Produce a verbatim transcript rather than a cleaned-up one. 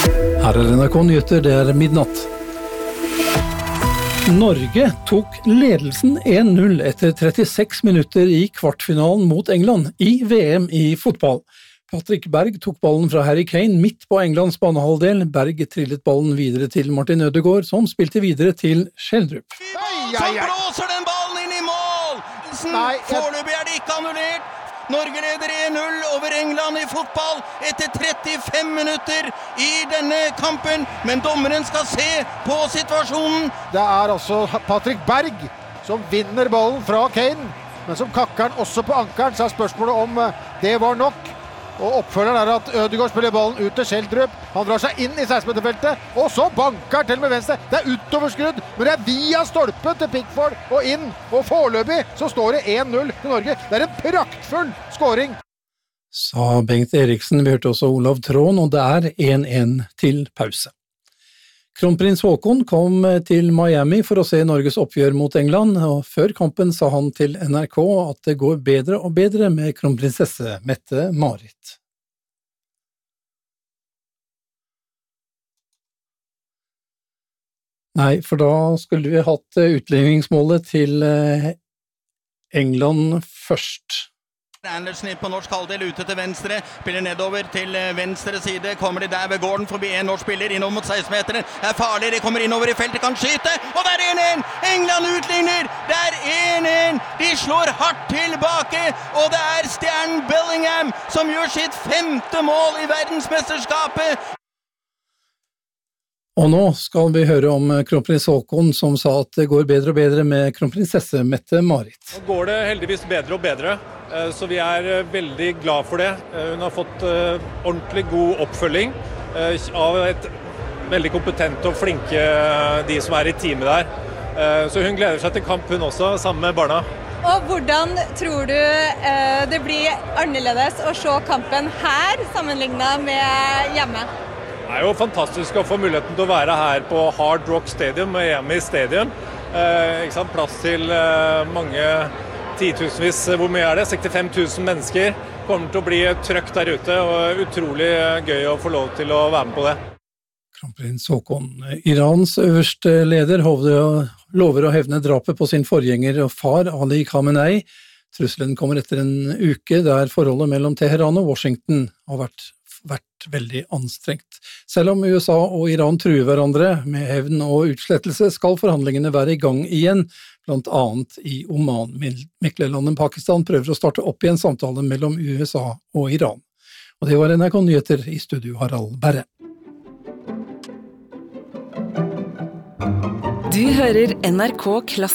Her er N R K Nyheter, det er midnatt. Norge tok ledelsen én null etter trettiseks minutter i kvartfinalen mot England i V M i fotball. Patrick Berg tok ballen fra Harry Kane midt på Englands banehalvdel. Berg trillet ballen videre til Martin Ødegaard, som spilte videre til Schjelderup. Så blåser den ballen inn i mål! Foreløpig er det ikke annullert. Norge leder én null over England i fotball etter trettifem minutter i denne kampen, men dommeren skal se på situasjonen. Det er altså Patrick Berg som vinner ballen fra Kane, men som kakker den også på ankeren, så er spørsmålet om det var nok. Og oppfølgeren er at Ødegaard spiller ballen ut til Schjelderup. Han drar seg inn i seksten-meterfeltet, og så banker til med venstre. Det er utoverskrudd, men det er via stolpen til Pickford og inn. Og foreløpig så står det én null til Norge. Det er en praktfull scoring. Sa Bengt Eriksen. Vi hørte også Olav Trån, og det er én én til pause. Kronprins Haakon kom til Miami for å se Norges oppgjør mot England, og før kampen sa han til N R K at det går bedre og bedre med kronprinsesse Mette-Marit. Nei, for da skulle vi hatt utligningsmålet til England først. Andersen på norsk halvdel ute til venstre, spiller nedover til venstre side, kommer de der ved gården forbi en norsk spiller innom mot seksten-meteren, er farlig, de kommer innover i feltet, kan skyte, og det er én én! England utligner, det er én én! De slår hardt tilbake, og det er stjernen Bellingham som gjør sitt femte mål i verdensmesterskapet. Og nå skal vi høre om kronprins Haakon som sa at det går bedre og bedre med kronprinsesse Mette-Marit. Nå går det heldigvis bedre og bedre, så vi er veldig glad for det. Hun har fått ordentlig god oppfølging av et veldig kompetent og flinke de som er i teamet der. Så hun gleder seg til kamp hun også, sammen med barna. Og hvordan tror du det blir annerledes å se kampen her sammenlignet med hjemme? Det er jo fantastisk å få muligheten til å være her på Hard Rock Stadium, Miami Stadium. Eh, ikke sant? Plass til eh, mange titusenvis, hvor mye er det? sekstifem tusen mennesker. Kommer til å bli trøkk der ute, og utrolig gøy å få lov til å være med på det. Kronprins Haakon. Irans øverste leder lover å hevne drapet på sin forgjenger og far Ali Khamenei. Trusselen kommer etter en uke der forholdet mellom Teheran og Washington har vært vært veldig anstrengt. Selv om U S A og Iran truer hverandre med hevn og utslettelse, skal forhandlingene være i gang igjen, blant annet i Oman. Meklerlandet Pakistan prøver å starte opp igjen samtalen mellom U S A og Iran. Og det var N R K Nyheter, i studio Harald Berre. Du hører N R K Klassisk.